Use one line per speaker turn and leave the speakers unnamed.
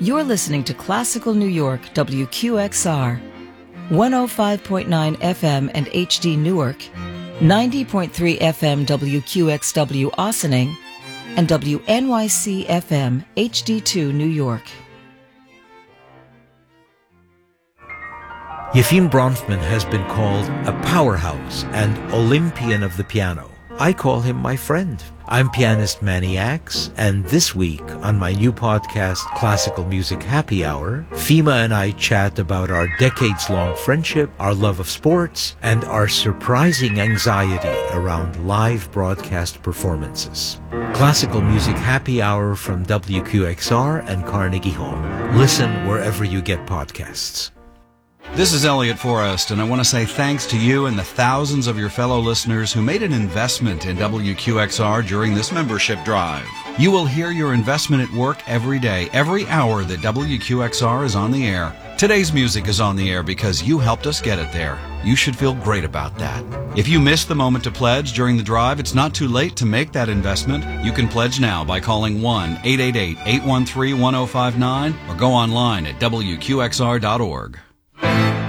You're listening to Classical New York, WQXR, 105.9 FM and HD Newark, 90.3 FM WQXW Ossining, and WNYC FM HD2 New York.
Yefim Bronfman has been called a powerhouse and Olympian of the piano. I call him my friend. I'm pianist Manny Axe, and this week on my new podcast, Classical Music Happy Hour, Fima and I chat about our decades-long friendship, our love of sports, and our surprising anxiety around live broadcast performances. Classical Music Happy Hour from WQXR and Carnegie Hall. Listen wherever you get podcasts.
This is Elliot Forrest, and I want to say thanks to you and the thousands of your fellow listeners who made an investment in WQXR during this membership drive. You will hear your investment at work every day, every hour that WQXR is on the air. Today's music is on the air because you helped us get it there. You should feel great about that. If you missed the moment to pledge during the drive, it's not too late to make that investment. You can pledge now by calling 1-888-813-1059 or go online at WQXR.org.